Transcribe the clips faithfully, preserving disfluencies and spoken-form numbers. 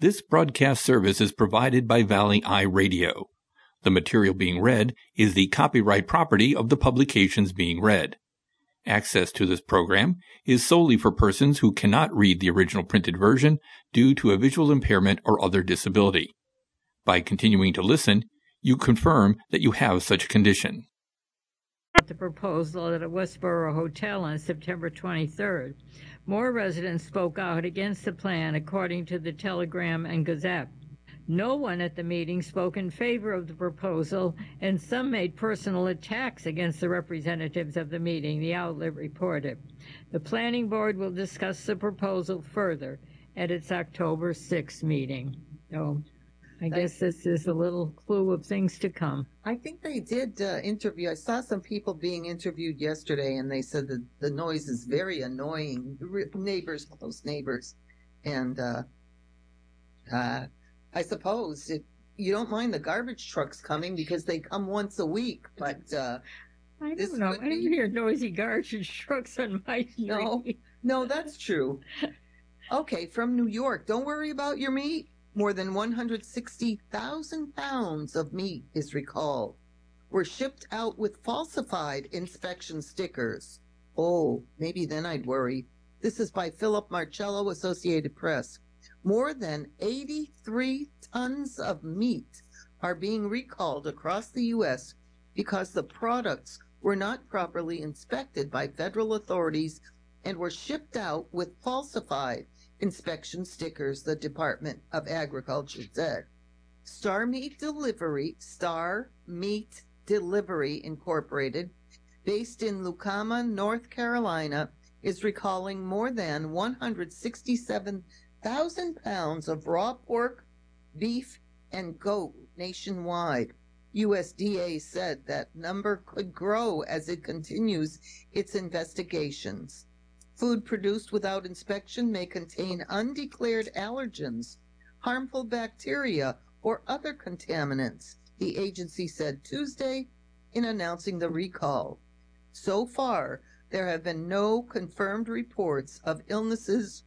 This broadcast service is provided by Valley Eye Radio. The material being read is the copyright property of the publications being read. Access to this program is solely for persons who cannot read the original printed version due to a visual impairment or other disability. By continuing to listen, you confirm that you have such a condition. The proposal at a Westboro hotel on September twenty-third. More residents spoke out against the plan, according to the Telegram and Gazette. No one at the meeting spoke in favor of the proposal, and some made personal attacks against the representatives of the meeting, the outlet reported. The planning board will discuss the proposal further at its October sixth meeting. So I guess this is a little clue of things to come. I think they did uh, interview. I saw some people being interviewed yesterday, and they said that the noise is very annoying. Neighbors, close neighbors. And uh, uh, I suppose if you don't mind the garbage trucks coming because they come once a week, but uh, I don't know. I don't be... hear noisy garbage trucks on my street. No, no, that's true. Okay, from New York. Don't worry about your meat. More than one hundred sixty thousand pounds of meat is recalled, were shipped out with falsified inspection stickers. Oh, maybe then I'd worry. This is by Philip Marcello, Associated Press. More than eighty-three tons of meat are being recalled across the U S because the products were not properly inspected by federal authorities and were shipped out with falsified inspection stickers, the Department of Agriculture said. Star Meat Delivery, Star Meat Delivery Incorporated, based in Lucama, North Carolina, is recalling more than one hundred sixty-seven thousand pounds of raw pork, beef, and goat nationwide. U S D A said that number could grow as it continues its investigations. Food produced without inspection may contain undeclared allergens, harmful bacteria, or other contaminants, the agency said Tuesday in announcing the recall. So far, there have been no confirmed reports of illnesses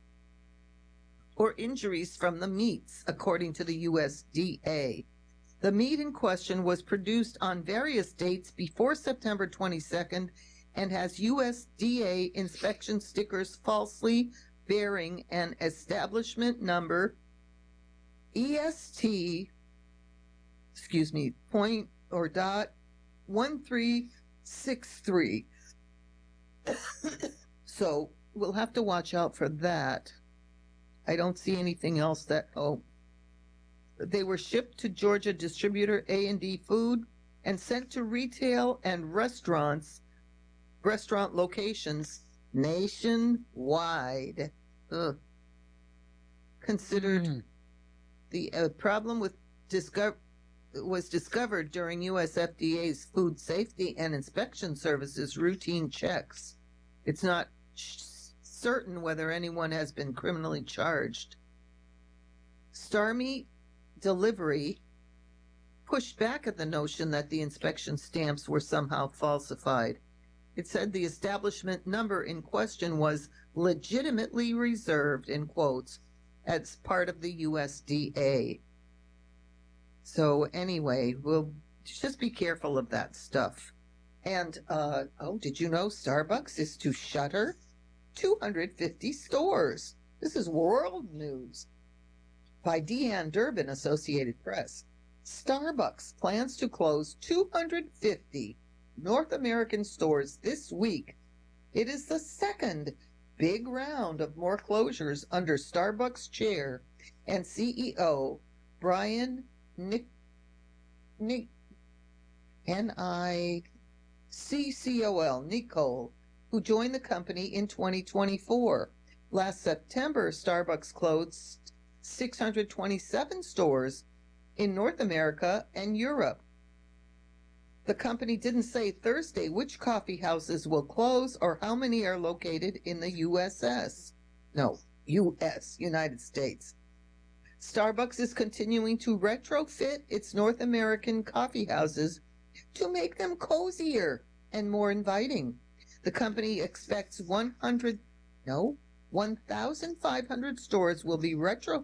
or injuries from the meats, according to the U S D A. The meat in question was produced on various dates before September twenty-second and has U S D A inspection stickers falsely bearing an establishment number E S T, excuse me, point or dot one three six three. So we'll have to watch out for that. I don't see anything else that, oh, they were shipped to Georgia distributor A and D Food and sent to retail and restaurants restaurant locations nationwide. Ugh. Considered mm. the uh, problem with discover was discovered during U S F D A's Food Safety and Inspection Services routine checks. It's not sh- certain whether anyone has been criminally charged. Star Meat Delivery pushed back at the notion that the inspection stamps were somehow falsified. It said the establishment number in question was legitimately reserved, in quotes, as part of the U S D A. So anyway, we'll just be careful of that stuff. And, uh, oh, did you know Starbucks is to shutter two hundred fifty stores? This is world news. By Deanne Durbin, Associated Press. Starbucks plans to close two hundred fifty North American stores this week. It is the second big round of more closures under Starbucks chair and C E O Brian Nick, Nick N I C C O L Nicole, who joined the company in twenty twenty-four. Last September, Starbucks closed six hundred twenty-seven stores in North America and Europe. The company didn't say Thursday which coffee houses will close or how many are located in the U S S. No, U S, United States. Starbucks is continuing to retrofit its North American coffee houses to make them cozier and more inviting. The company expects one hundred, no, one thousand five hundred stores will be retrofitted